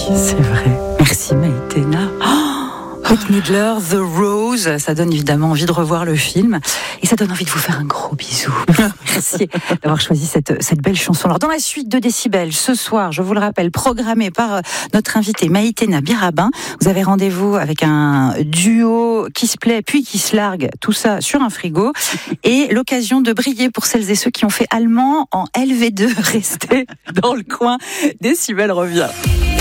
c'est vrai. Merci Maïtena. Bette Midler, The Rose, ça donne évidemment envie de revoir le film et ça donne envie de vous faire un gros bisou. Merci d'avoir choisi cette belle chanson. Alors dans la suite de Décibel, ce soir, je vous le rappelle, programmé par notre invitée Maïtena Birabin, vous avez rendez-vous avec un duo qui se plaît puis qui se largue, tout ça sur un frigo et l'occasion de briller pour celles et ceux qui ont fait allemand en LV2. Restez dans le coin, Décibel revient.